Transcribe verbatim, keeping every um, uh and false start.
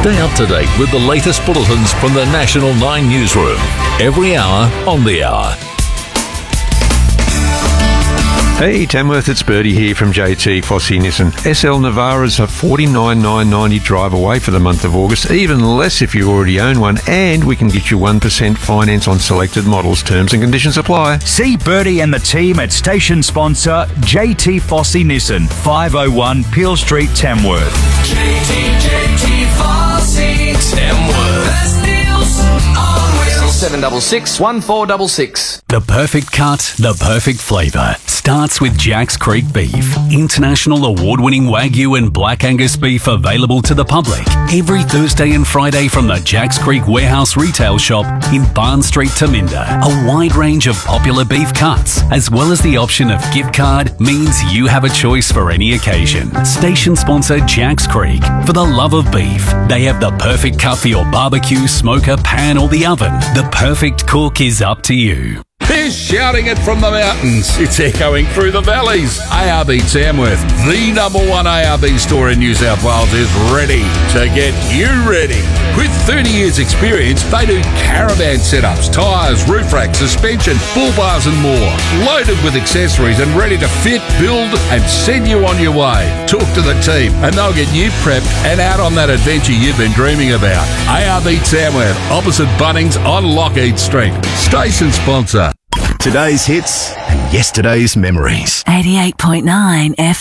Stay up to date with the latest bulletins from the National nine Newsroom. Every hour on the hour. Hey Tamworth, it's Bertie here from J T Fossey Nissan. S L Navaras are forty-nine thousand nine hundred ninety drive away for the month of August, even less if you already own one, and we can get you one percent finance on selected models. Terms and conditions apply. See Bertie and the team at station sponsor J T Fossey Nissan, five oh one Peel Street, Tamworth. J T, J T Fossey, Tamworth. Best deals on wheels. seven six six, one four six six. The perfect cut, the perfect flavour. Starts with Jack's Creek Beef. International award-winning Wagyu and Black Angus beef available to the public every Thursday and Friday from the Jack's Creek Warehouse retail shop in Barn Street, Taminda. A wide range of popular beef cuts, as well as the option of gift card, means you have a choice for any occasion. Station sponsor Jack's Creek. For the love of beef, they have the perfect cut for your barbecue, smoker, pan or the oven. The perfect cook is up to you. They're shouting it from the mountains. It's echoing through the valleys. A R B Tamworth, the number one A R B store in New South Wales, is ready to get you ready. With thirty years experience, they do caravan setups, tyres, roof racks, suspension, bull bars and more. Loaded with accessories and ready to fit, build and send you on your way. Talk to the team and they'll get you prepped and out on that adventure you've been dreaming about. A R B Tamworth, opposite Bunnings on Lockheed Street. Station sponsor. Today's hits and yesterday's memories. eighty-eight point nine F